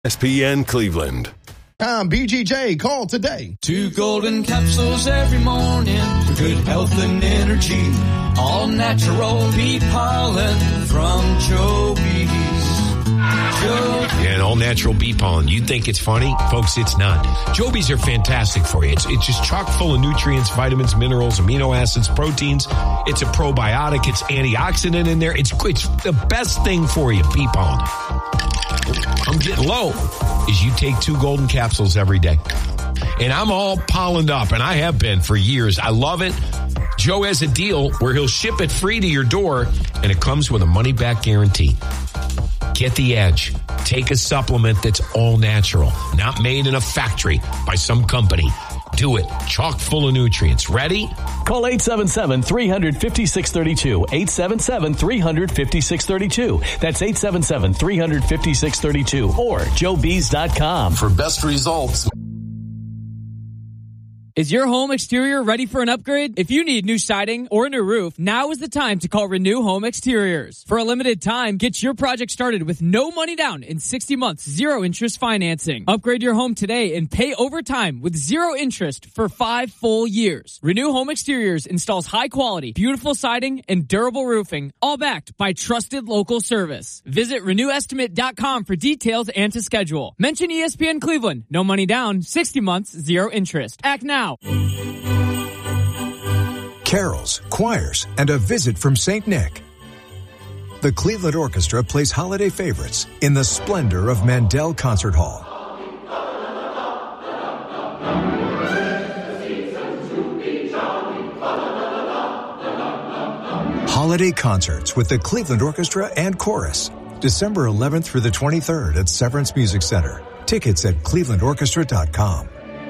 ESPN Cleveland. BGJ, call today. 2 golden capsules every morning for good health and energy. All natural bee pollen from Joby's. Yeah, and all natural bee pollen. You think it's funny? Folks, it's not. Joby's are fantastic for you. It's just chock full of nutrients, vitamins, minerals, amino acids, proteins. It's a probiotic. It's antioxidant in there. It's the best thing for you, bee pollen. I'm getting low. Is you take 2 golden capsules every day. And I'm all pollened up, and I have been for years. I love it. Joe has a deal where he'll ship it free to your door, and it comes with a money-back guarantee. Get the edge. Take a supplement that's all natural, not made in a factory by some company. Do it. Chock full of nutrients. Ready? Call 877-350-632. 877-350-632. That's 877-350-632 or joebees.com. For best results. Is your home exterior ready for an upgrade? If you need new siding or a new roof, now is the time to call Renew Home Exteriors. For a limited time, get your project started with no money down in 60 months, 0 interest financing. Upgrade your home today and pay over time with 0 interest for 5 full years. Renew Home Exteriors installs high quality, beautiful siding and durable roofing, all backed by trusted local service. Visit RenewEstimate.com for details and to schedule. Mention ESPN Cleveland. No money down, 60 months, 0 interest. Act now. Carols, choirs, and a visit from St. Nick. The Cleveland Orchestra plays holiday favorites in the splendor of Mandel Concert Hall. Holiday concerts with the Cleveland Orchestra and Chorus. December 11th through the 23rd at Severance Music Center. Tickets at clevelandorchestra.com.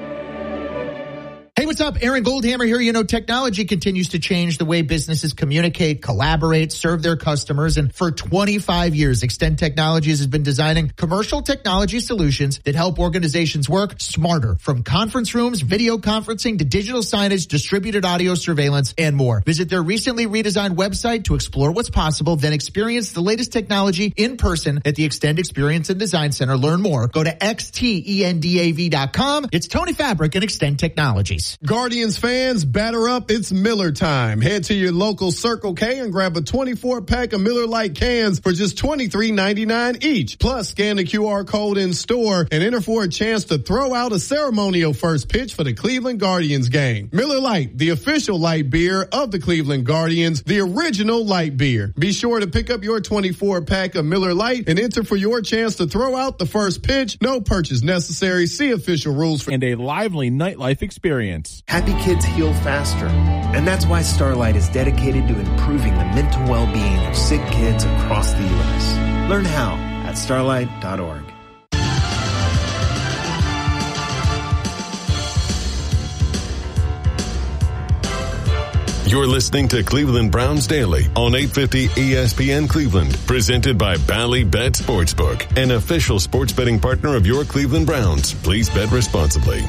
Hey, what's up? Aaron Goldhammer here. You know, technology continues to change the way businesses communicate, collaborate, serve their customers. And for 25 years, Extend Technologies has been designing commercial technology solutions that help organizations work smarter. From conference rooms, video conferencing, to digital signage, distributed audio surveillance, and more. Visit their recently redesigned website to explore what's possible, then experience the latest technology in person at the Extend Experience and Design Center. Learn more. Go to xtendav.com. It's Tony Fabric and Extend Technologies. Guardians fans, batter up. It's Miller time. Head to your local Circle K and grab a 24-pack of Miller Lite cans for just $23.99 each. Plus, scan the QR code in store and enter for a chance to throw out a ceremonial first pitch for the Cleveland Guardians game. Miller Lite, the official light beer of the Cleveland Guardians, the original light beer. Be sure to pick up your 24-pack of Miller Lite and enter for your chance to throw out the first pitch. No purchase necessary. See official rules and a lively nightlife experience. Happy kids heal faster, and that's why Starlight is dedicated to improving the mental well-being of sick kids across the U.S. Learn how at starlight.org. You're listening to Cleveland Browns Daily on 850 ESPN Cleveland, presented by Bally Bet Sportsbook, an official sports betting partner of your Cleveland Browns. Please bet responsibly.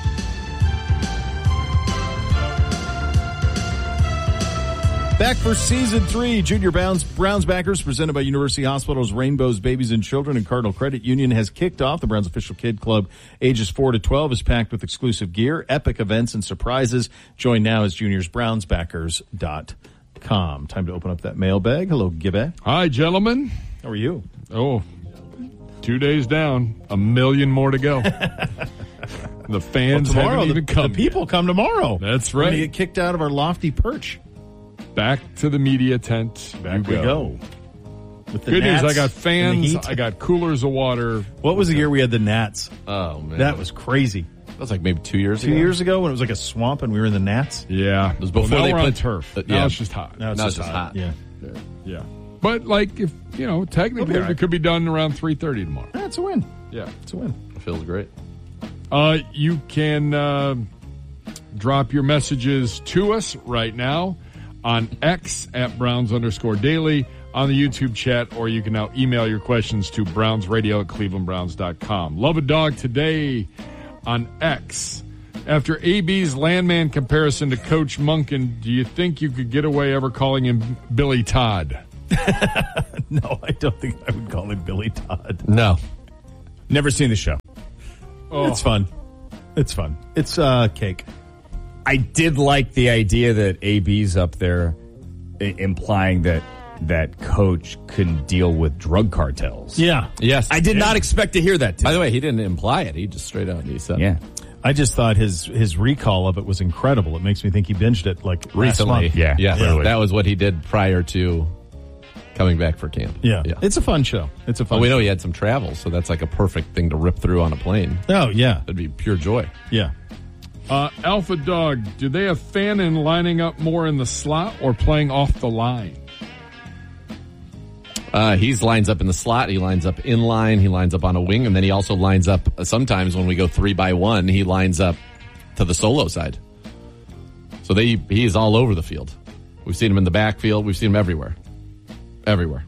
Back for Season 3, Junior Browns Backers, presented by University Hospitals, Rainbows, Babies and Children, and Cardinal Credit Union, has kicked off. The Browns official kid club, ages 4 to 12, is packed with exclusive gear, epic events, and surprises. Join now as juniorsbrownsbackers.com. Time to open up that mailbag. Hello, Gibbe. Hi, gentlemen. How are you? Oh, 2 days down, 1 million more to go. The fans haven't even come. The people come tomorrow. That's right. We're going to get kicked out of our lofty perch. Back to the media tent. Back we go. With the good news, I got fans, I got coolers of water. What was the year we had the Gnats? Oh, man. That was crazy. That was like maybe 2 years ago. 2 years ago when it was like a swamp and we were in the Gnats? Yeah. It was before they put turf. Yeah. Now it's just hot. Now it's just hot. Yeah. But, like, if, you know, technically it could be done around 3:30 tomorrow. That's a win. Yeah. It's a win. It feels great. You can drop your messages to us right now on X at Browns_Daily, on the YouTube chat, or you can now email your questions to brownsradio@clevelandbrowns.com. Love a dog today on X. After AB's landman comparison to Coach Monken, do you think you could get away ever calling him Billy Todd? No, I don't think I would call him Billy Todd. No. Never seen the show. Oh. It's fun. It's fun. It's cake. I did like the idea that AB's up there implying that Coach couldn't deal with drug cartels. Yeah. Yes. I did not expect to hear that today. By the way, he didn't imply it. He just straight out he said Yeah. I just thought his recall of it was incredible. It makes me think he binged it like recently. last month. Yeah. Yeah. That was what he did prior to coming back for camp. Yeah. It's a fun show. It's a fun we know show. he had some travel, so that's like a perfect thing to rip through on a plane. Oh, yeah. That'd be pure joy. Yeah. Alpha Dog, do they have Fannin lining up more in the slot or playing off the line? He lines up in the slot. He lines up in line. He lines up on a wing, and then he also lines up. Sometimes when we go 3-by-1, he lines up to the solo side. So he is all over the field. We've seen him in the backfield. We've seen him everywhere. Everywhere.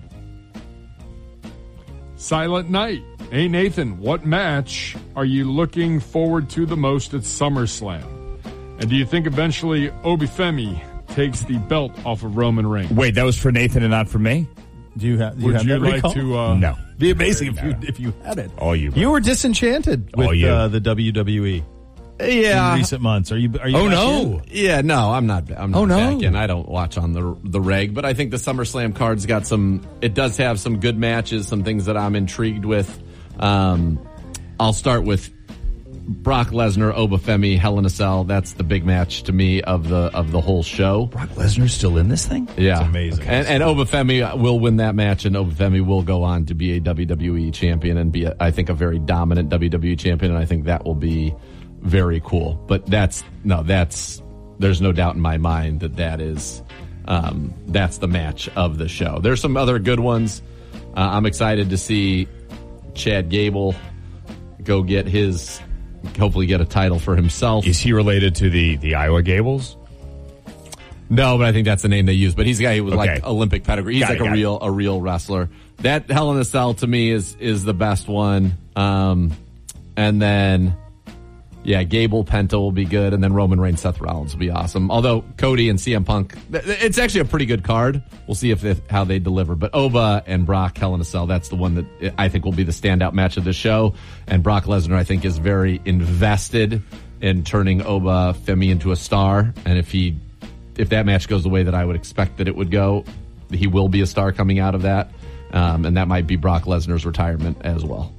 Silent Night. Hey, Nathan, what match are you looking forward to the most at SummerSlam? And do you think eventually Obafemi takes the belt off of Roman Reigns? Wait, that was for Nathan and not for me? Do you have Would you that like recall? to... No. Be amazing if you had it. All you. You were disenchanted with the WWE. Yeah. In recent months. Are you Oh, back no. in? Yeah, no, I'm not back in. I don't watch on the reg, but I think the SummerSlam card's got it does have some good matches, some things that I'm intrigued with. I'll start with Brock Lesnar, Obafemi, Hell in a Cell. That's the big match to me of the whole show. Brock Lesnar's still in this thing? Yeah. It's amazing. And Obafemi will win that match, and Obafemi will go on to be a WWE champion and be, I think, a very dominant WWE champion, and I think that will be very cool. But there's no doubt in my mind that's the match of the show. There's some other good ones. I'm excited to see Chad Gable go hopefully get a title for himself. Is he related to the Iowa Gables? No, but I think that's the name they use. But he's a guy who was like Olympic pedigree. He's a real wrestler. That Hell in a Cell to me is the best one. And then, Gable, Penta will be good. And then Roman Reigns, Seth Rollins will be awesome. Although Cody and CM Punk, it's actually a pretty good card. We'll see how they deliver. But Oba and Brock, Hell in a Cell, that's the one that I think will be the standout match of the show. And Brock Lesnar, I think, is very invested in turning Obafemi into a star. And if that match goes the way that I would expect that it would go, he will be a star coming out of that. And that might be Brock Lesnar's retirement as well.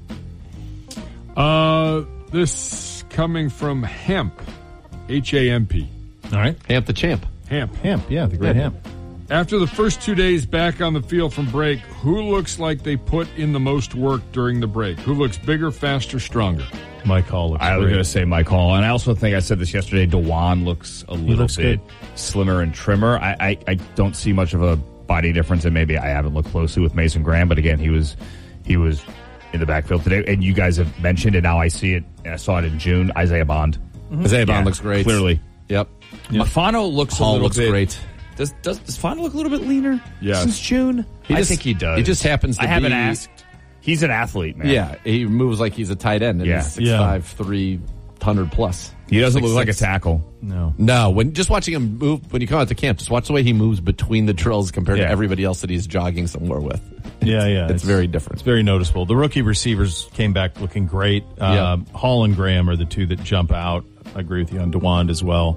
This coming from Hemp, H-A-M-P. All right. Hamp the Champ. Hamp, yeah, the great Hamp. After the first 2 days back on the field from break, who looks like they put in the most work during the break? Who looks bigger, faster, stronger? Mike Hall looks I was great. going to say Mike Hall, and I also think I said this yesterday. Dewan looks a little bit slimmer and trimmer. I don't see much of a body difference, and maybe I haven't looked closely with Mason Graham, but again, he was in the backfield today, and you guys have mentioned, and now I see it, and I saw it in June. Isaiah Bond. Mm-hmm. Isaiah Bond looks great. Clearly. Yep. Fano looks Hall looks great. Does Fano look a little bit leaner since June? I think he does. He just happens to I haven't asked. He's an athlete, man. Yeah, he moves like he's a tight end. And he's 6'5", 300 plus. He doesn't look like a tackle. No. When just watching him move, when you come out to camp, just watch the way he moves between the drills compared to everybody else that he's jogging somewhere with. It's very different. It's very noticeable. The rookie receivers came back looking great. Hall and Graham are the two that jump out. I agree with you on DeWand as well.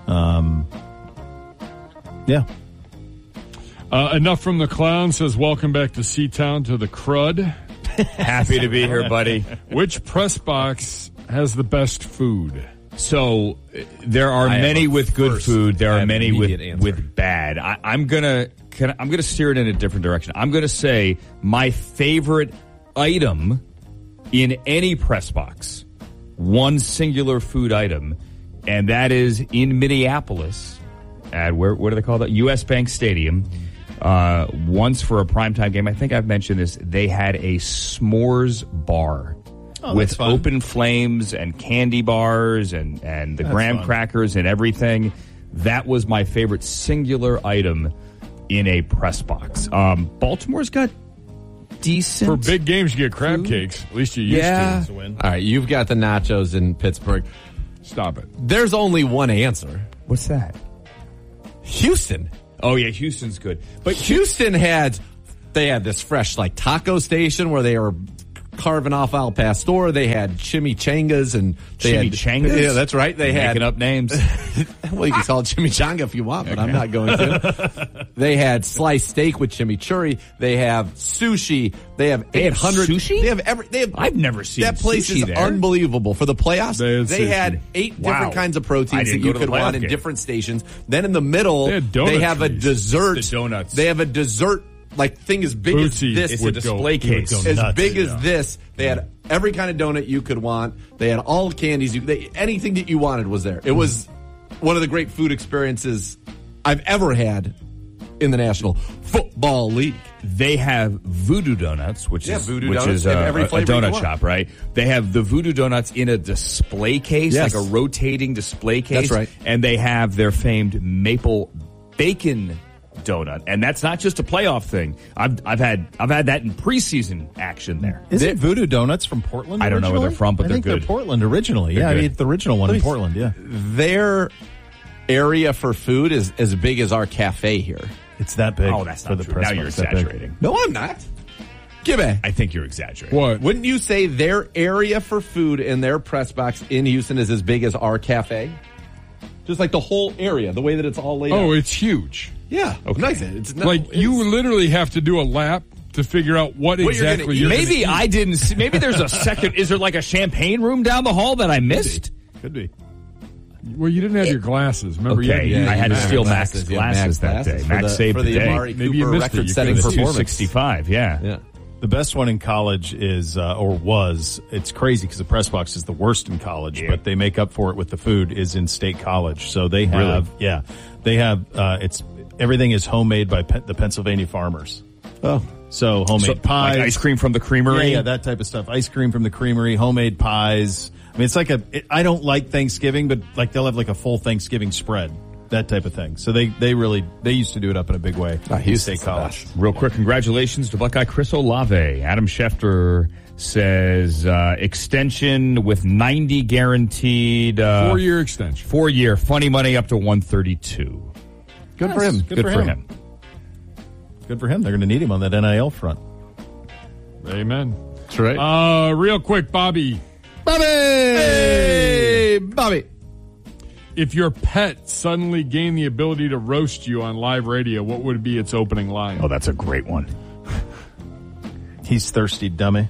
Enough from the Clown says, welcome back to C-Town to the Crud. Happy to be here, buddy. Which press box has the best food? So there are many with good food. There are many with bad. I'm gonna steer it in a different direction. I'm gonna say my favorite item in any press box, one singular food item, and that is in Minneapolis at what do they call that? US Bank Stadium. Once for a primetime game, I think I've mentioned this, they had a s'mores bar with open flames and candy bars and the graham crackers and everything. That was my favorite singular item in a press box. Baltimore's got decent. For big games, you get crab cakes. At least you used to. All right, you've got the nachos in Pittsburgh. Stop it. There's only one answer. What's that? Houston. Oh, yeah, Houston's good. But Houston had this fresh taco station where they were carving-off al pastor. They had chimichangas and chimichangas. Yeah, that's right. They had making up names. Well, you can call it chimichanga if you want, but I'm not going to. They had sliced steak with chimichurri. They have sushi. They have 800 sushi. They have. I've never seen that place sushi is there. Unbelievable for the playoffs. They had 8 different kinds of proteins that you could want in different stations. Then in the middle, they have a dessert. The donuts. They have a dessert. Like thing as big as this. It's a display case. As big as this. They had every kind of donut you could want. They had all candies. Anything that you wanted was there. It was one of the great food experiences I've ever had in the National Football League. They have Voodoo Donuts, which is a every donut shop, right? They have the Voodoo Donuts in a display case, like a rotating display case. That's right. And they have their famed maple bacon donut, and that's not just a playoff thing. I've had that in preseason action there. Isn't Voodoo Donuts from Portland? I don't know where they're from, but I think good. they're Portland originally. I ate the original one in Portland. Yeah, their area for food is as big as our cafe here. It's that big. Oh, that's not true. Now you're exaggerating. No, I'm not. Gibby. I think you're exaggerating. What? Wouldn't you say their area for food in their press box in Houston is as big as our cafe? Just like the whole area, the way that it's all laid out. Oh, it's huge. Yeah. Okay. Nice. It's you literally have to do a lap to figure out what exactly you're maybe I didn't see. Maybe there's a second. Is there like a champagne room down the hall that I missed? Could be. Well, you didn't have your glasses. Remember? Okay, I had to steal Mac's glasses that day. Mac saved the day. Maybe you missed record-setting performance. 265, yeah. The best one in college is, it's crazy because the press box is the worst in college, but they make up for it with the food, is in State College. So they have, everything is homemade by the Pennsylvania farmers. Oh. So homemade pies. Like ice cream from the creamery? Yeah, that type of stuff. Ice cream from the creamery, homemade pies. I mean, it's like I don't like Thanksgiving, but like they'll have like a full Thanksgiving spread. That type of thing. So they used to do it up in a big way. State College. Real quick, congratulations to Buckeye Chris Olave. Adam Schefter says extension with 90 guaranteed. 4-year extension. 4-year. Funny money up to 132. Good for him. Good for him. Good for him. They're going to need him on that NIL front. Amen. That's right. Real quick, Bobby. Hey, Bobby. If your pet suddenly gained the ability to roast you on live radio, what would be its opening line? Oh, that's a great one. He's thirsty, dummy.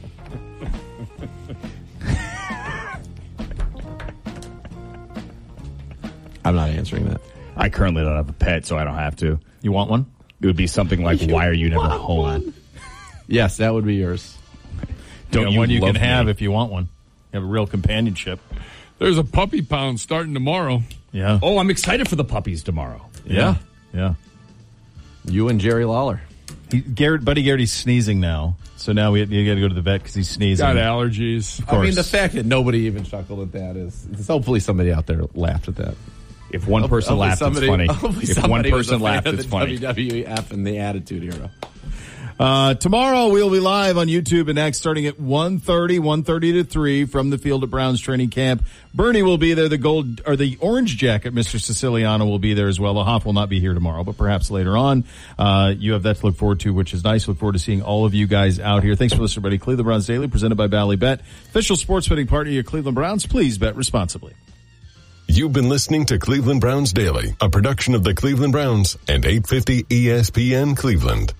I'm not answering that. I currently don't have a pet, so I don't have to. You want one? It would be something like, why are you never home? Yes, that would be yours. Don't you one you can have if you want one. You have a real companionship. There's a puppy pound starting tomorrow. Yeah. Oh, I'm excited for the puppies tomorrow. Yeah. You and Jerry Lawler. Buddy Garrett's sneezing now. So now you got to go to the vet because he's sneezing. Got allergies. Of course. I mean, the fact that nobody even chuckled at that is hopefully somebody out there laughed at that. If one person laughed, it's funny. If one person laughed, it's funny. WWF and the Attitude Era. Tomorrow we'll be live on YouTube and X starting at 1:30 to 3 from the field at Browns training camp. Bernie will be there. The orange jacket, Mr. Siciliano, will be there as well. The Hoff will not be here tomorrow, but perhaps later on. You have that to look forward to, which is nice. Look forward to seeing all of you guys out here. Thanks for listening, everybody. Cleveland Browns Daily, presented by Bally Bet, official sports betting partner of your Cleveland Browns. Please bet responsibly. You've been listening to Cleveland Browns Daily, a production of the Cleveland Browns and 850 ESPN Cleveland.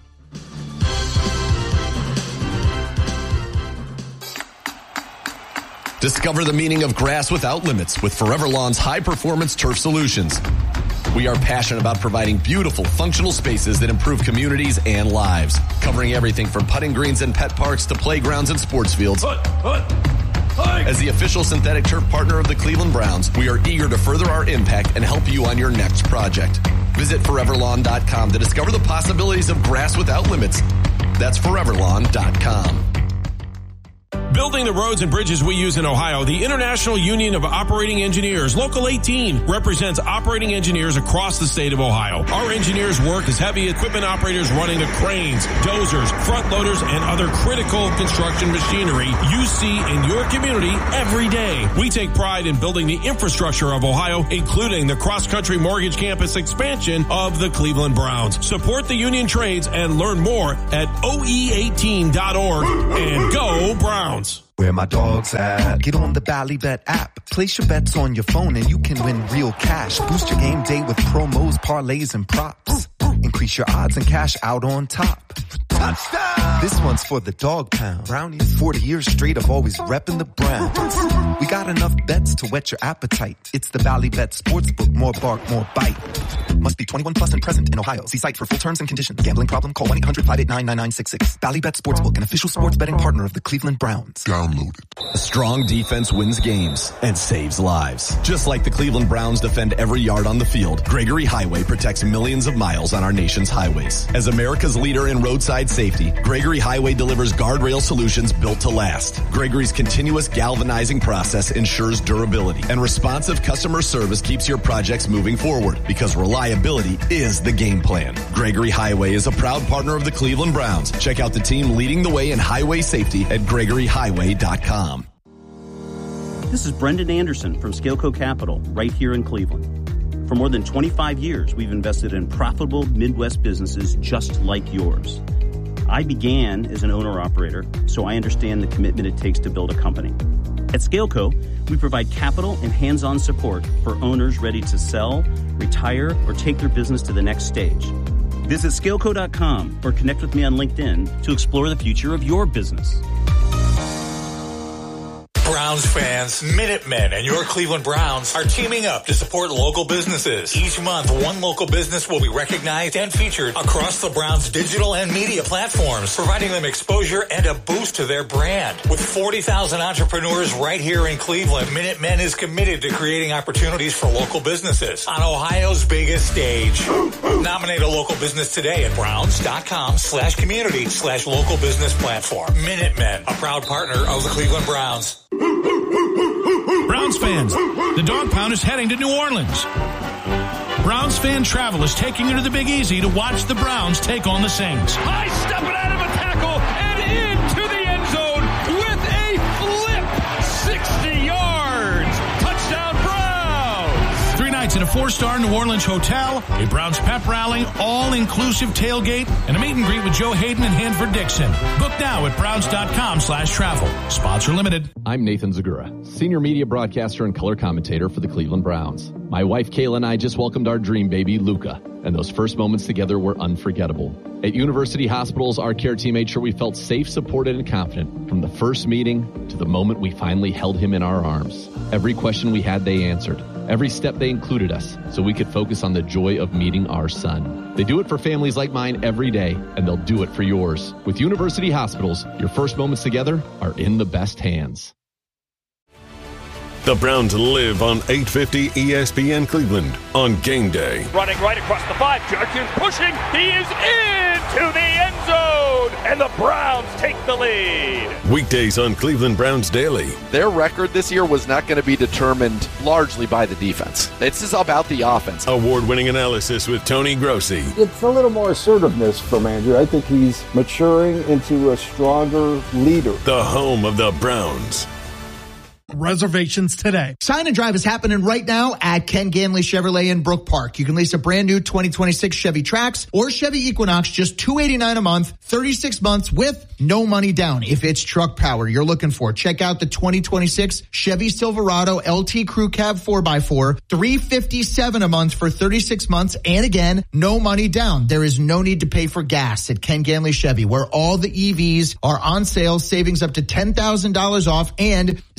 Discover the meaning of grass without limits with Forever Lawn's high-performance turf solutions. We are passionate about providing beautiful, functional spaces that improve communities and lives, covering everything from putting greens and pet parks to playgrounds and sports fields. As the official synthetic turf partner of the Cleveland Browns, we are eager to further our impact and help you on your next project. Visit foreverlawn.com to discover the possibilities of grass without limits. That's foreverlawn.com. Building the roads and bridges we use in Ohio, the International Union of Operating Engineers, Local 18, represents operating engineers across the state of Ohio. Our engineers work as heavy equipment operators running the cranes, dozers, front loaders, and other critical construction machinery you see in your community every day. We take pride in building the infrastructure of Ohio, including the cross-country mortgage campus expansion of the Cleveland Browns. Support the union trades and learn more at OE18.org and go Browns. Where my dog's at. Get on the Ballybet app. Place your bets on your phone and you can win real cash. Boost your game day with promos, parlays, and props. Increase your odds and cash out on top. Touchdown! This one's for the dog pound. Brownies, 40 years straight of always repping the Browns. We got enough bets to whet your appetite. It's the Ballybet Sportsbook. More bark, more bite. Must be 21 plus and present in Ohio. See site for full terms and conditions. Gambling problem? Call 1-800-589-9966. Ballybet Sportsbook, an official sports betting partner of the Cleveland Browns. Download it. A strong defense wins games and saves lives. Just like the Cleveland Browns defend every yard on the field, Gregory Highway protects millions of miles on our nation's highways. As America's leader in roadside safety, Gregory Highway delivers guardrail solutions built to last. Gregory's continuous galvanizing process ensures durability, and responsive customer service keeps your projects moving forward, because reliability is the game plan. Gregory Highway is a proud partner of the Cleveland Browns. Check out the team leading the way in highway safety at GregoryHighway.com. This is Brendan Anderson from Scaleco Capital, right here in Cleveland. For more than 25 years, we've invested in profitable Midwest businesses just like yours. I began as an owner-operator, so I understand the commitment it takes to build a company. At Scaleco, we provide capital and hands-on support for owners ready to sell, retire, or take their business to the next stage. Visit Scaleco.com or connect with me on LinkedIn to explore the future of your business. Browns fans, Minutemen and your Cleveland Browns are teaming up to support local businesses. Each month, one local business will be recognized and featured across the Browns' digital and media platforms, providing them exposure and a boost to their brand. With 40,000 entrepreneurs right here in Cleveland, Minutemen is committed to creating opportunities for local businesses on Ohio's biggest stage. Nominate a local business today at browns.com/community/local business platform. Minutemen, a proud partner of the Cleveland Browns. Browns fans, the Dog Pound is heading to New Orleans. Browns Fan Travel is taking you to the Big Easy to watch the Browns take on the Saints. High stepping out of a tackle and into the end zone with a flip. 60 yards. Touchdown Browns. 3 nights at a 4-star New Orleans hotel, a Browns pep rally, all-inclusive tailgate, and a meet and greet with Joe Hayden and Hanford Dixon. Book now at browns.com/travel. Sponsor limited. I'm Nathan Zagura, senior media broadcaster and color commentator for the Cleveland Browns. My wife Kayla and I just welcomed our dream baby, Luca, and those first moments together were unforgettable. At University Hospitals, our care team made sure we felt safe, supported, and confident from the first meeting to the moment we finally held him in our arms. Every question we had, they answered. Every step, they included us so we could focus on the joy of meeting our son. They do it for families like mine every day, and they'll do it for yours. With University Hospitals, your first moments together are in the best hands. The Browns live on 850 ESPN Cleveland on game day. Running right across the 5. Jerkins pushing. He is into the end zone. And the Browns take the lead. Weekdays on Cleveland Browns Daily. Their record this year was not going to be determined largely by the defense. This is about the offense. Award-winning analysis with Tony Grossi. It's a little more assertiveness from Andrew. I think he's maturing into a stronger leader. The home of the Browns. Reservations today. Sign and drive is happening right now at Ken Ganley Chevrolet in Brook Park. You can lease a brand new 2026 Chevy Trax or Chevy Equinox, just $289 a month, 36 months with no money down. If it's truck power you're looking for, check out the 2026 Chevy Silverado LT Crew Cab 4x4, $357 a month for 36 months, and again, no money down. There is no need to pay for gas at Ken Ganley Chevy, where all the EVs are on sale, savings up to $10,000 off, and 0%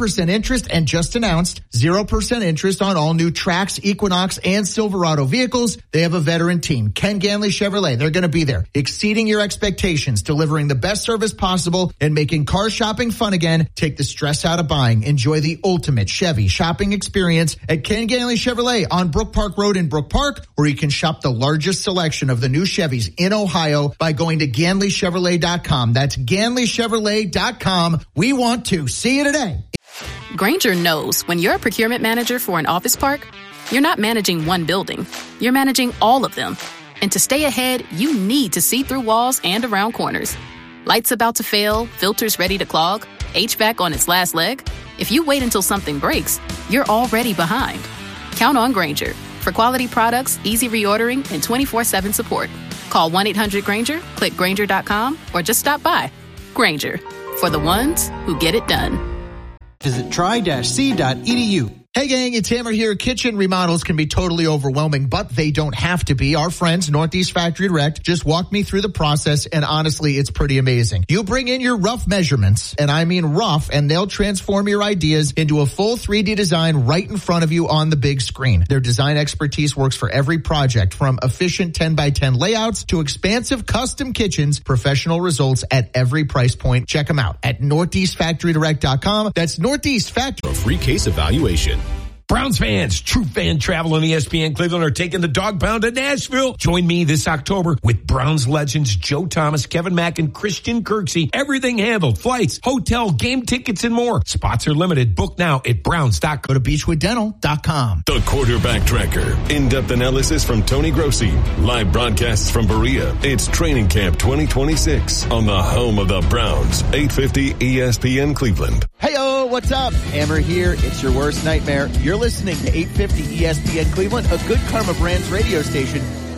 0% interest, and just announced 0% interest on all new Trax, Equinox, and Silverado vehicles. They have a veteran team, Ken Ganley Chevrolet. They're going to be there, exceeding your expectations, delivering the best service possible, and making car shopping fun again. Take the stress out of buying. Enjoy the ultimate Chevy shopping experience at Ken Ganley Chevrolet on Brook Park Road in Brook Park, or you can shop the largest selection of the new Chevys in Ohio by going to GanleyChevrolet.com. That's GanleyChevrolet.com. We want to see you today. Grainger knows when you're a procurement manager for an office park, you're not managing one building. You're managing all of them. And to stay ahead, you need to see through walls and around corners. Lights about to fail, filters ready to clog, HVAC on its last leg. If you wait until something breaks, you're already behind. Count on Grainger for quality products, easy reordering, and 24/7 support. Call 1-800-GRAINGER, click Grainger.com, or just stop by. Grainger, for the ones who get it done. Visit try-c.edu. Hey gang, it's Hammer here. Kitchen remodels can be totally overwhelming, but they don't have to be. Our friends, Northeast Factory Direct, just walked me through the process, and honestly, it's pretty amazing. You bring in your rough measurements, and I mean rough, and they'll transform your ideas into a full 3D design right in front of you on the big screen. Their design expertise works for every project, from efficient 10x10 layouts to expansive custom kitchens, professional results at every price point. Check them out at NortheastFactoryDirect.com. That's Northeast Factory. A free case evaluation. Browns fans, True Fan Travel and ESPN Cleveland are taking the Dog Pound to Nashville. Join me this October with Browns legends Joe Thomas, Kevin Mack, and Christian Kirksey. Everything handled. Flights, hotel, game tickets, and more. Spots are limited. Book now at Browns.com. Go to BeachwoodDental.com. The Quarterback Tracker. In-depth analysis from Tony Grossi. Live broadcasts from Berea. It's Training Camp 2026 on the home of the Browns. 850 ESPN Cleveland. Hey-oh, what's up? Hammer here. It's your worst nightmare. You're listening to 850 ESPN Cleveland, a Good Karma Brands radio station,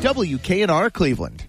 WKNR Cleveland.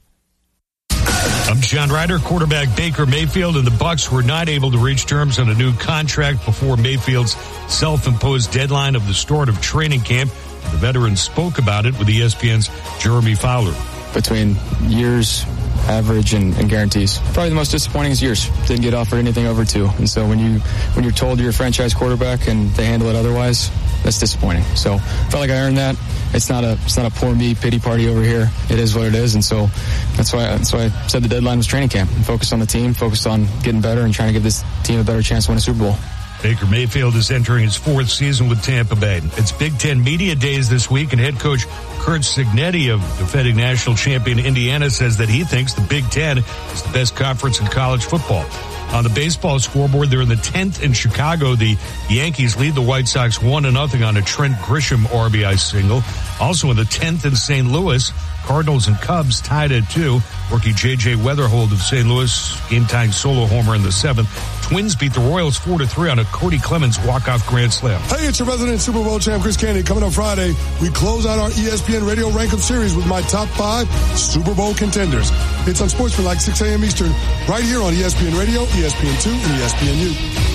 I'm John Ryder. Quarterback Baker Mayfield and the Bucs were not able to reach terms on a new contract before Mayfield's self-imposed deadline of the start of training camp. The veteran spoke about it with ESPN's Jeremy Fowler. Between years, average, and guarantees, probably the most disappointing is years. Didn't get offered anything over 2. And so when you're told you're a franchise quarterback and they handle it otherwise, that's disappointing. So felt like I earned that. It's not a poor me pity party over here. It is what it is. And so that's why I said the deadline was training camp. Focus on the team, focus on getting better and trying to give this team a better chance to win a Super Bowl. Baker Mayfield is entering his 4th season with Tampa Bay. It's Big Ten Media Days this week, and head coach Curt Cignetti of defending national champion Indiana says that he thinks the Big Ten is the best conference in college football. On the baseball scoreboard, they're in the 10th in Chicago. The Yankees lead the White Sox 1-0 on a Trent Grisham RBI single. Also in the 10th in St. Louis, Cardinals and Cubs tied at 2. Rookie J.J. Weatherhold of St. Louis, game-tying solo homer in the 7th. Twins beat the Royals 4-3 on a Cody Clemens walk-off grand slam. Hey, it's your resident Super Bowl champ, Chris Candy. Coming up Friday, we close out our ESPN Radio Rank-Up series with my top 5 Super Bowl contenders. It's on Sportsman 6 a.m. Eastern, right here on ESPN Radio, ESPN2, and ESPNU.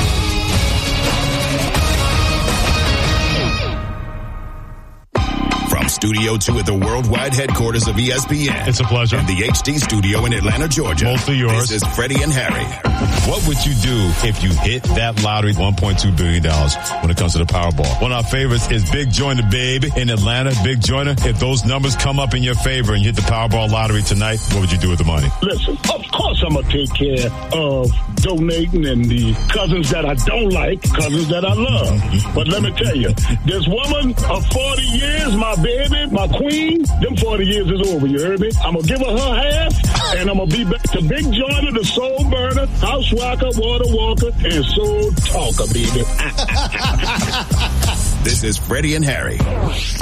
Studio 2 at the worldwide headquarters of ESPN. It's a pleasure. And the HD studio in Atlanta, Georgia. Mostly yours. This is Freddie and Harry. What would you do if you hit that lottery, $1.2 billion, when it comes to the Powerball? One of our favorites is Big Joiner, baby, in Atlanta. Big Joiner, if those numbers come up in your favor and you hit the Powerball lottery tonight, what would you do with the money? Listen, of course I'm going to take care of donating and the cousins that I don't like, cousins that I love. But let me tell you, this woman of 40 years, my baby, my queen, them 40 years is over, you heard me? I'm going to give her half, and I'm going to be back to Big Joiner, the soul burner, house rocker, water walker, and soul talker, baby. This is Freddie and Harry.